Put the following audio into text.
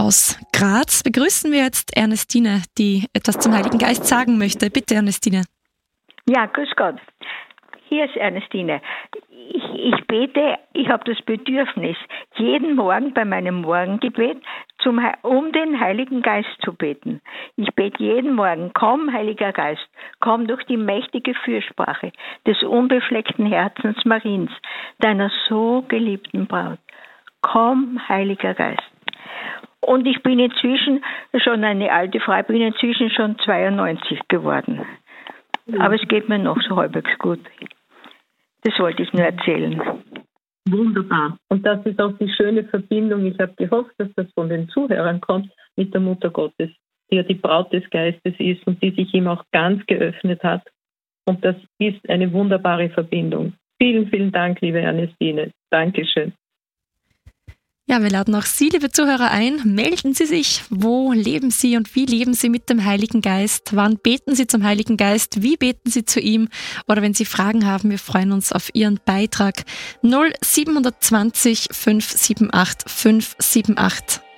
Aus Graz begrüßen wir jetzt Ernestine, die etwas zum Heiligen Geist sagen möchte. Bitte, Ernestine. Ja, grüß Gott. Hier ist Ernestine. Ich bete, ich habe das Bedürfnis, jeden Morgen bei meinem Morgengebet um den Heiligen Geist zu beten. Ich bete jeden Morgen, komm Heiliger Geist, komm durch die mächtige Fürsprache des unbefleckten Herzens Mariens, deiner so geliebten Braut. Komm Heiliger Geist. Und ich bin inzwischen schon eine alte Frau, ich bin inzwischen schon 92 geworden. Aber es geht mir noch so halbwegs gut. Das wollte ich nur erzählen. Wunderbar. Und das ist auch die schöne Verbindung. Ich habe gehofft, dass das von den Zuhörern kommt mit der Mutter Gottes, die ja die Braut des Geistes ist und die sich ihm auch ganz geöffnet hat. Und das ist eine wunderbare Verbindung. Vielen, vielen Dank, liebe Ernestine. Dankeschön. Ja, wir laden auch Sie, liebe Zuhörer, ein. Melden Sie sich. Wo leben Sie und wie leben Sie mit dem Heiligen Geist? Wann beten Sie zum Heiligen Geist? Wie beten Sie zu ihm? Oder wenn Sie Fragen haben, wir freuen uns auf Ihren Beitrag. 0720 578 578.